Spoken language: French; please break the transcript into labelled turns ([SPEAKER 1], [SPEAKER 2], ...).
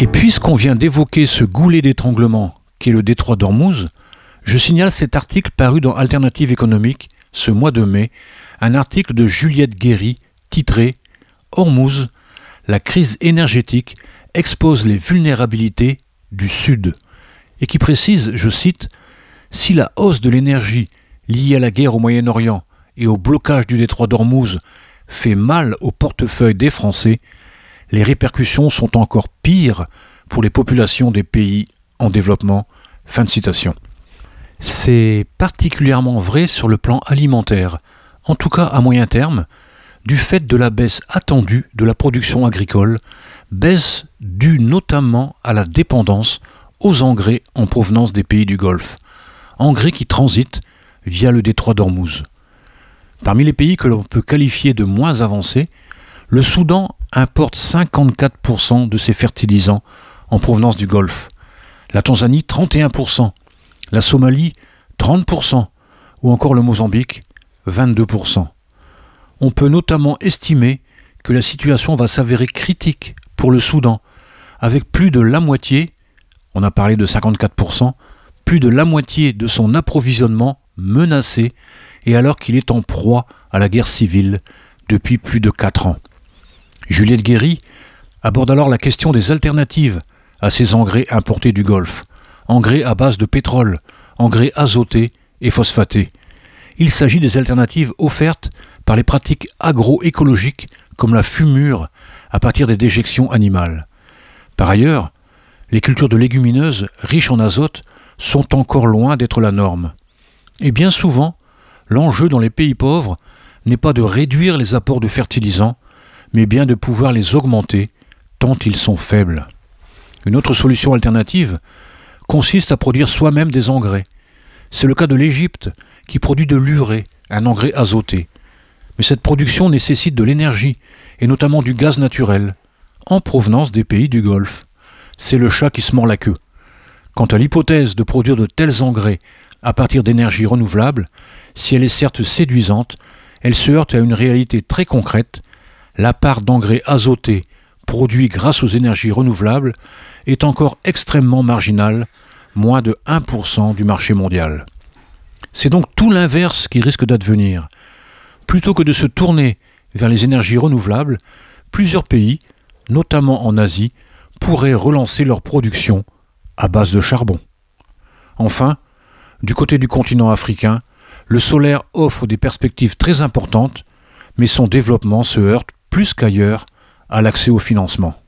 [SPEAKER 1] Et puisqu'on vient d'évoquer ce goulet d'étranglement qu'est le détroit d'Ormuz, je signale cet article paru dans Alternative économique ce mois de mai, un article de Juliette Guéry titré « Ormuz, la crise énergétique expose les vulnérabilités du Sud » et qui précise, je cite, « Si la hausse de l'énergie liée à la guerre au Moyen-Orient et au blocage du détroit d'Ormuz fait mal au portefeuille des Français, les répercussions sont encore pires pour les populations des pays en développement. » Fin de citation. C'est particulièrement vrai sur le plan alimentaire, en tout cas à moyen terme, du fait de la baisse attendue de la production agricole, baisse due notamment à la dépendance aux engrais en provenance des pays du Golfe, engrais qui transitent via le détroit d'Ormuz. Parmi les pays que l'on peut qualifier de moins avancés, le Soudan importe 54% de ses fertilisants en provenance du Golfe, la Tanzanie 31%, la Somalie 30% ou encore le Mozambique 22%. On peut notamment estimer que la situation va s'avérer critique pour le Soudan, avec plus de la moitié, on a parlé de 54%, plus de la moitié de son approvisionnement menacé, et alors qu'il est en proie à la guerre civile depuis plus de 4 ans. Juliette Guéry aborde alors la question des alternatives à ces engrais importés du Golfe, engrais à base de pétrole, engrais azotés et phosphatés. Il s'agit des alternatives offertes par les pratiques agroécologiques comme la fumure à partir des déjections animales. Par ailleurs, les cultures de légumineuses riches en azote sont encore loin d'être la norme. Et bien souvent, l'enjeu dans les pays pauvres n'est pas de réduire les apports de fertilisants, mais bien de pouvoir les augmenter tant ils sont faibles. Une autre solution alternative consiste à produire soi-même des engrais. C'est le cas de l'Égypte qui produit de l'urée, un engrais azoté. Mais cette production nécessite de l'énergie, et notamment du gaz naturel, en provenance des pays du Golfe. C'est le chat qui se mord la queue. Quant à l'hypothèse de produire de tels engrais à partir d'énergies renouvelables, si elle est certes séduisante, elle se heurte à une réalité très concrète. La part d'engrais azotés produits grâce aux énergies renouvelables est encore extrêmement marginale, moins de 1% du marché mondial. C'est donc tout l'inverse qui risque d'advenir. Plutôt que de se tourner vers les énergies renouvelables, plusieurs pays, notamment en Asie, pourraient relancer leur production à base de charbon. Enfin, du côté du continent africain, le solaire offre des perspectives très importantes, mais son développement se heurte plus qu'ailleurs à l'accès au financement.